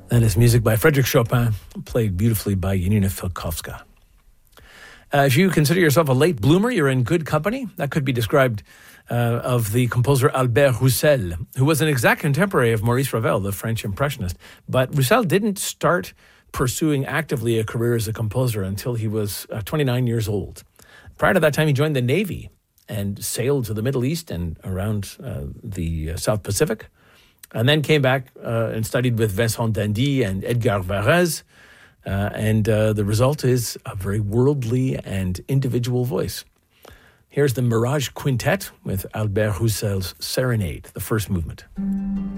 That is music by Frédéric Chopin, played beautifully by Janina Filkowska. If you consider yourself a late bloomer, you're in good company. That could be described of the composer Albert Roussel, who was an exact contemporary of Maurice Ravel, the French impressionist. But Roussel didn't start pursuing actively a career as a composer until he was 29 years old. Prior to that time, he joined the Navy and sailed to the Middle East and around the South Pacific, and then came back and studied with Vincent d'Indy and Edgar Varèse. And the result is a very worldly and individual voice. Here's the Mirage Quintet with Albert Roussel's Serenade, the first movement.